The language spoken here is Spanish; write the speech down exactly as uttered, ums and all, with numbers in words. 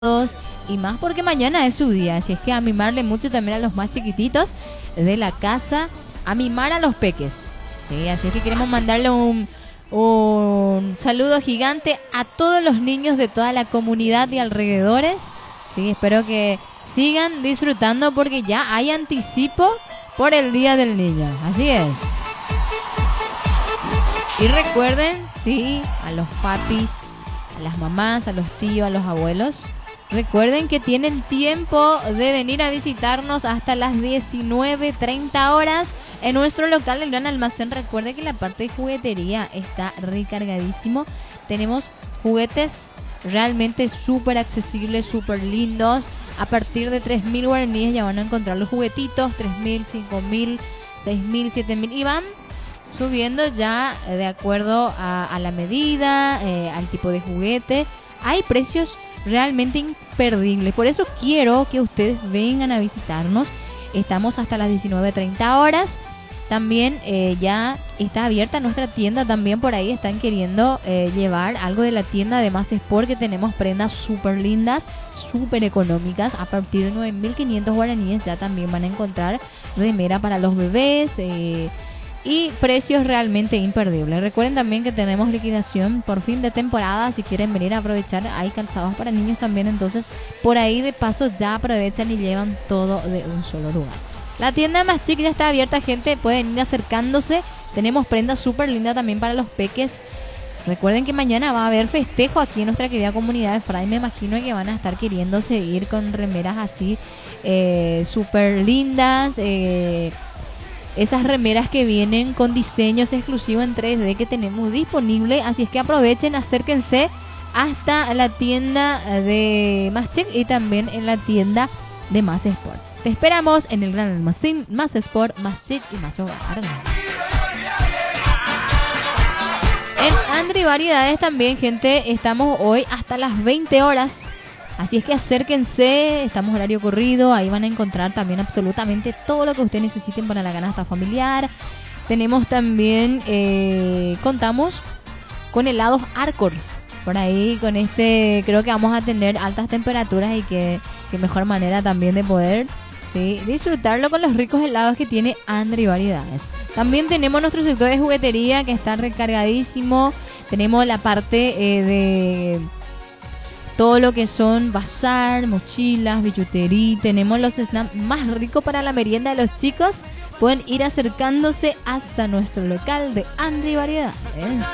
y más porque mañana es su día, así es que a mimarle mucho también a los más chiquititos de la casa, a mimar a los peques, ¿sí? Así es que queremos mandarle un, un saludo gigante a todos los niños de toda la comunidad y alrededores, ¿sí? Espero que sigan disfrutando porque ya hay anticipo por el Día del Niño, así es. Y recuerden, sí, a los papis, a las mamás, a los tíos, a los abuelos, recuerden que tienen tiempo de venir a visitarnos hasta las diecinueve treinta horas en nuestro local, el Gran Almacén. Recuerden que la parte de juguetería está recargadísimo. Tenemos juguetes realmente súper accesibles, súper lindos. A partir de tres mil guaraníes ya van a encontrar los juguetitos, tres mil, cinco mil, seis mil, siete mil y van subiendo ya de acuerdo a, a la medida, eh, al tipo de juguete. Hay precios realmente imperdibles. Por eso quiero que ustedes vengan a visitarnos. Estamos hasta las diecinueve treinta horas. También eh, ya está abierta nuestra tienda. También por ahí están queriendo eh, llevar algo de la tienda de Más Sport, que tenemos prendas súper lindas, súper económicas. A partir de nueve mil quinientos guaraníes ya también van a encontrar remera para los bebés. Eh, Y precios realmente imperdibles. Recuerden también que tenemos liquidación por fin de temporada. Si quieren venir a aprovechar, hay calzados para niños también. Entonces, por ahí de paso ya aprovechan y llevan todo de un solo lugar. La tienda Más Chic ya está abierta, gente. Pueden ir acercándose. Tenemos prendas súper lindas también para los peques. Recuerden que mañana va a haber festejo aquí en nuestra querida comunidad de Fray. Me imagino que van a estar queriendo seguir con remeras así eh, súper lindas. Eh... Esas remeras que vienen con diseños exclusivos en tres D que tenemos disponible. Así es que aprovechen, acérquense hasta la tienda de Más Chic y también en la tienda de Más Sport. Te esperamos en el Gran Almacén Más Sport, Más Chic y Más Hogar. En Andri Variedades también, gente, estamos hoy hasta las veinte horas. Así es que acérquense, estamos horario corrido, ahí van a encontrar también absolutamente todo lo que ustedes necesiten para la canasta familiar. Tenemos también, eh, contamos con helados Arcor. Por ahí con este creo que vamos a tener altas temperaturas y que, que mejor manera también de poder, ¿sí?, disfrutarlo con los ricos helados que tiene Andri Variedades. También tenemos nuestro sector de juguetería que está recargadísimo. Tenemos la parte eh, de... todo lo que son bazar, mochilas, billutería. Tenemos los snacks más ricos para la merienda de los chicos. Pueden ir acercándose hasta nuestro local de Andri Variedades.